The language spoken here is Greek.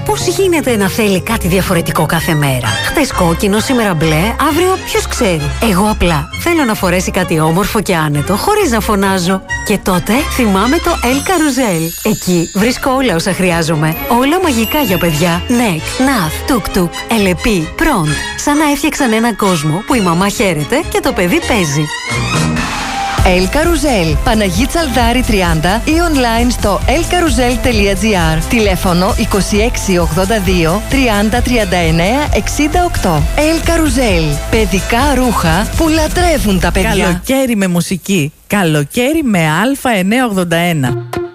Πώς γίνεται να θέλει κάτι διαφορετικό κάθε μέρα? Χτες κόκκινο, σήμερα μπλε, αύριο ποιος ξέρει. Εγώ απλά θέλω να φορέσει κάτι όμορφο και άνετο, χωρίς να φωνάζω. Και τότε θυμάμαι το El Carousel. Εκεί βρίσκω όλα όσα χρειάζομαι. Όλα μαγικά για παιδιά. Νεκ, Ναθ, Τουκ-Τουκ, Ελεπί, Προντ. Σαν να έφτιαξαν έναν κόσμο που η μαμά χαίρεται και το παιδί παίζει. El Carousel, Παναγί Τσαλδάρη 30 ή online στο elcarousel.gr. Τηλέφωνο 2682 30 39 68. El Carousel, παιδικά ρούχα που λατρεύουν τα παιδιά. Καλοκαίρι με μουσική. Καλοκαίρι με Α981.